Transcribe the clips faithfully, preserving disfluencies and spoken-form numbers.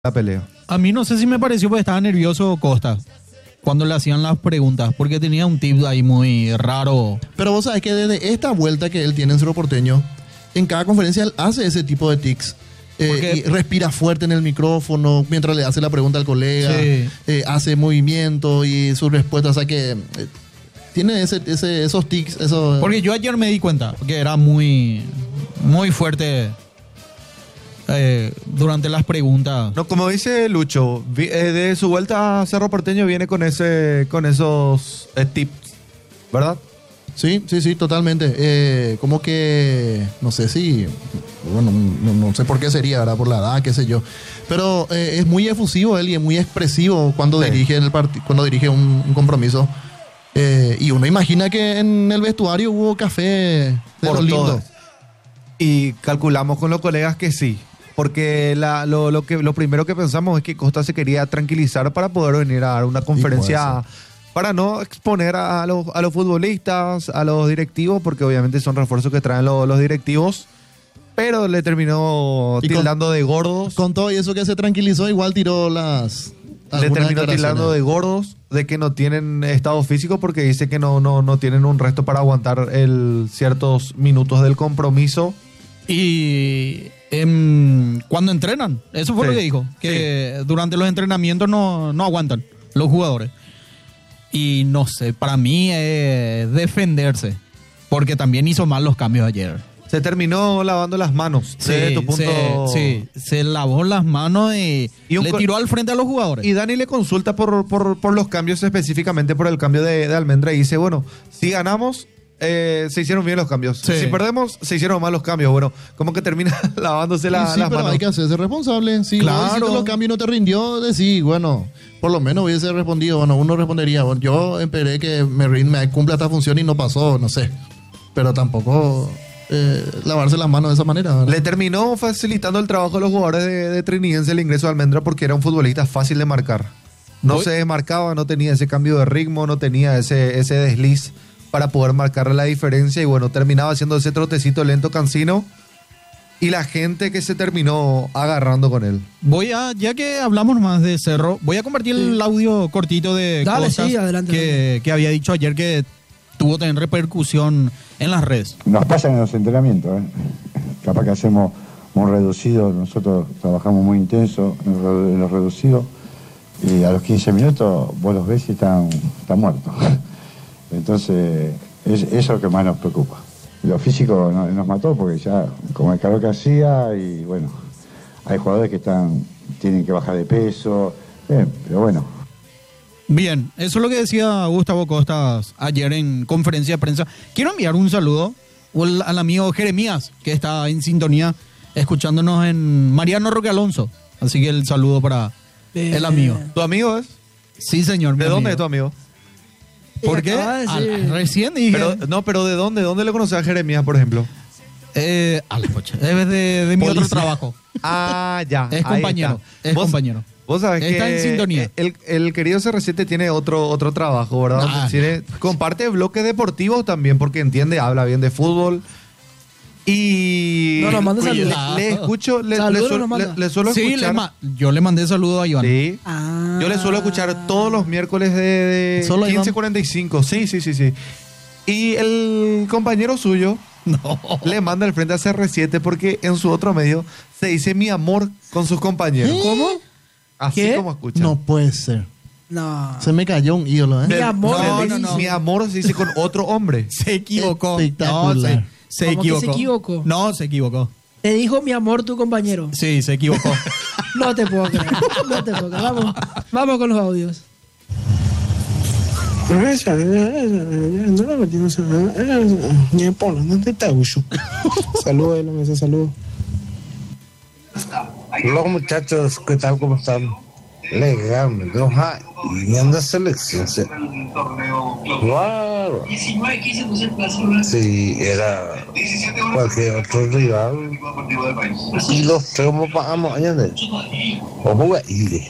la pelea. A mí no sé si me pareció porque estaba nervioso Costa cuando le hacían las preguntas, porque tenía un tip ahí muy raro. Pero vos sabés que desde esta vuelta que él tiene en Cerro Porteño, en cada conferencia él hace ese tipo de tics. Eh, y respira fuerte en el micrófono mientras le hace la pregunta al colega, Sí. eh, hace movimiento y su respuesta, o sea que eh, tiene ese, ese, esos tics, esos... Porque yo ayer me di cuenta que era muy, muy fuerte eh, durante las preguntas. No, como dice Lucho, vi- eh, de su vuelta a Cerro Porteño viene con ese, con esos eh, tips, ¿verdad? Sí, sí, sí, totalmente. Eh, como que, no sé si, bueno, no, no sé por qué sería, ¿verdad? Por la edad, qué sé yo. Pero eh, es muy efusivo él y es muy expresivo cuando Sí. dirige el parti- cuando dirige un, un compromiso. Eh, y uno imagina que en el vestuario hubo café de Por lo lindo. todas. Y calculamos con los colegas que sí. Porque la- lo, lo que, lo primero que pensamos es que Costa se quería tranquilizar para poder venir a dar una conferencia, para no exponer a, a los, a los futbolistas, a los directivos, porque obviamente son refuerzos que traen lo- los directivos. Pero le terminó Y con- tildando de gordos. Con todo y eso que se tranquilizó, igual tiró las... Le algunas terminó declaraciones. tildando de gordos, de que no tienen estado físico, porque dice que no, no, no tienen un resto para aguantar el, ciertos minutos del compromiso. Y em, cuando entrenan, eso fue Sí, lo que dijo, que durante los entrenamientos no, no aguantan los jugadores. Y no sé, para mí es defenderse, porque también hizo mal los cambios ayer. Se terminó lavando las manos. desde tu punto... se, sí, se lavó las manos y, Y un le co- tiró al frente a los jugadores. Y Dani le consulta por, por, por los cambios, específicamente por el cambio de, de Almendra, y dice, bueno, si ganamos, eh, se hicieron bien los cambios. Sí. Si perdemos, se hicieron mal los cambios. Bueno, como que termina lavándose la- Y sí, las pero manos. hay que hacerse responsable. Si Claro. vos hiciste los cambios y no te rindió, decís, bueno, por lo menos hubiese respondido. Bueno, uno respondería, bueno, yo esperé que me, rin- me cumpla esta función y no pasó, no sé. Pero tampoco eh, lavarse las manos de esa manera, ¿verdad? Le terminó facilitando el trabajo a los jugadores de, de Trinidense el ingreso de Almendra, porque era un futbolista fácil de marcar. No Voy- se desmarcaba, no tenía ese cambio de ritmo, no tenía ese, ese desliz para poder marcar la diferencia. Y bueno, terminaba haciendo ese trotecito lento cansino. Y la gente que se terminó agarrando con él. Voy a, ya que hablamos más de Cerro, voy a compartir el audio cortito de Dale, cosas sí, adelante, que, que había dicho ayer que tuvo también repercusión en las redes. Nos pasan en los entrenamientos, ¿eh? Capaz que hacemos un reducido, nosotros trabajamos muy intenso en lo- en los reducidos, y a los quince minutos vos los ves y están, están muertos. Entonces, es, eso es lo que más nos preocupa. Lo físico no- nos mató porque ya, como el calor que hacía, y bueno, hay jugadores que están tienen que bajar de peso, eh, pero bueno. Bien, eso es lo que decía Gustavo Costas ayer en conferencia de prensa. Quiero enviar un saludo al, al amigo Jeremías, que está en sintonía, escuchándonos en Mariano Roque Alonso. Así que el saludo para Bien. el amigo. ¿Tu amigo es? Sí, señor. mi ¿De dónde es amigo. tu amigo? ¿Por Y qué? acaba de Ah, decir- recién dije. Pero, no, pero ¿de dónde? ¿De dónde le conoces a Jeremías, por ejemplo? Eh, a la pocha, es de, de mi otro Policía. trabajo. Ah, ya. Es ahí compañero, está. es Vos- compañero. Vos sabés Está que en sintonía. El, el querido C R siete tiene otro, otro trabajo, ¿verdad? Ah, Tiene- comparte bloques deportivos también, porque entiende, habla bien de fútbol. Y No, nos manda le, saludos. le escucho, le, le Saludos suel- nos manda. le- le suelo Sí, le escuchar. ma- yo le mandé saludo a Iván. Sí. Ah. Yo le suelo escuchar todos los miércoles de, de ¿Solo a Iván? quince cuarenta y cinco. Sí, sí, sí, sí. Y el compañero suyo No. le manda al frente a C R siete porque en su otro medio se dice mi amor con sus compañeros. ¿Cómo? Así ¿Qué? como escuchan. No puede ser. No. Se me cayó un ídolo, ¿eh? Mi amor, No, le no, dice. no. Mi amor se dice con otro hombre. Se equivocó. Espectacular. No, se, se ¿Cómo que equivocó. se equivocó? No, se equivocó. Te dijo mi amor tu compañero. Sí, se equivocó. No te puedo creer. No te puedo creer. Vamos, vamos con los audios. Saludos de la mesa, saludos. Hola muchachos, ¿qué tal? ¿Cómo están? Legal, me dio y anda selección. se- Claro. Sí, era cualquier otro rival. Y los tres vamos vamos allá de. O juega y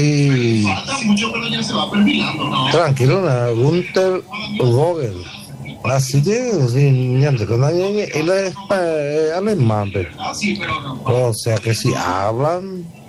Y tranquilo, nada, Gunther Vogel. Así que, sí, niente, con nadie, él es eh, alemán, pero. O sea que si hablan,